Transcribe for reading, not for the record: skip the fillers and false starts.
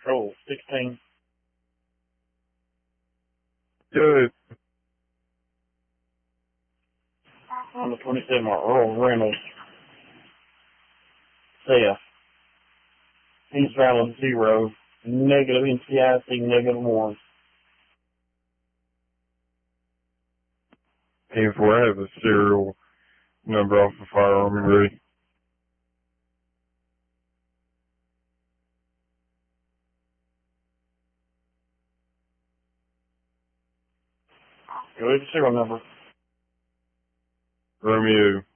Control 16. Good. On the 27 Earl Reynolds. Seth. He's valid 0. Negative NCIC -1. 10-4, I have a serial number off the firearm and ready. Go ahead, serial number. Romeo